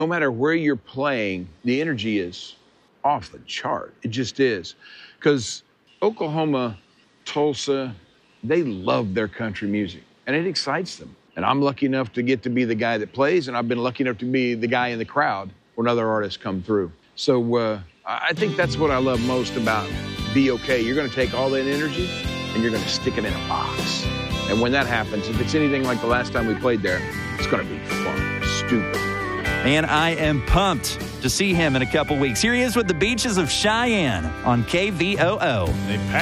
no matter where you're playing, the energy is off the chart. It just is. Because Oklahoma, Tulsa, they love their country music, and it excites them. And I'm lucky enough to get to be the guy that plays, and I've been lucky enough to be the guy in the crowd when other artists come through. So I think that's what I love most about BOK. You're going to take all that energy, and you're going to stick it in a box. And when that happens, if it's anything like the last time we played there, it's going to be fun, stupid. And I am pumped to see him in a couple weeks. Here he is with the Beaches of Cheyenne on KVOO.